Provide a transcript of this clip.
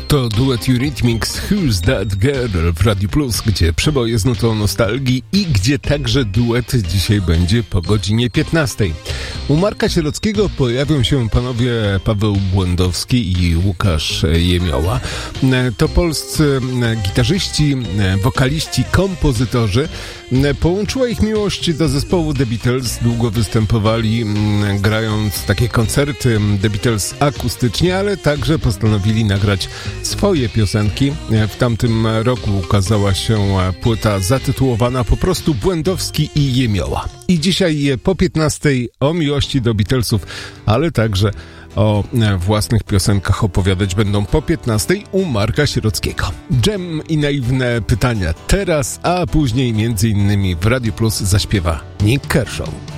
To duet Eurythmics Who's That Girl w Radio Plus, gdzie przeboje z nutą nostalgii i gdzie także duet dzisiaj będzie po godzinie 15. U Marka Sierockiego pojawią się panowie Paweł Błędowski i Łukasz Jemioła. To polscy gitarzyści, wokaliści, kompozytorzy. Połączyła ich miłość do zespołu The Beatles. Długo występowali, grając takie koncerty The Beatles akustycznie, ale także postanowili nagrać swoje piosenki. W tamtym roku ukazała się płyta zatytułowana po prostu Błędowski i Jemioła. I dzisiaj po 15 o miłości do Beatlesów, ale także o własnych piosenkach opowiadać będą po 15 u Marka Sierockiego. Dżem i naiwne pytania teraz, a później między innymi w Radio Plus zaśpiewa Nick Kershaw.